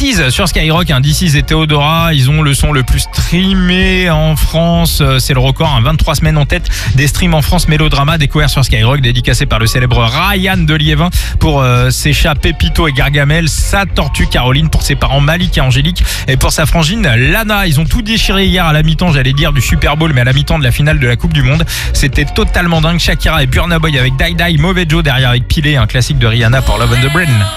DC's sur Skyrock, DC's et Theodora, ils ont le son le plus streamé en France, c'est le record, 23 semaines en tête des streams en France. Mélodrama, découvert sur Skyrock, dédicacé par le célèbre Ryan de Liévin pour ses chats Pépito et Gargamel, sa tortue Caroline pour ses parents Malik et Angélique et pour sa frangine Lana. Ils ont tout déchiré hier à la mi-temps, j'allais dire du Super Bowl, mais à la mi-temps de la finale de la Coupe du Monde. C'était totalement dingue. Shakira et Burna Boy avec Die Die, Mauvais Joe derrière avec Pilé, un classique de Rihanna pour Love on the Brain.